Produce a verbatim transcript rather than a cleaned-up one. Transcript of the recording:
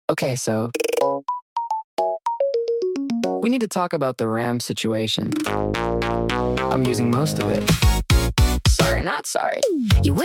Okay, so we need to talk about the RAM situation. I'm using most of it. Sorry, not sorry. You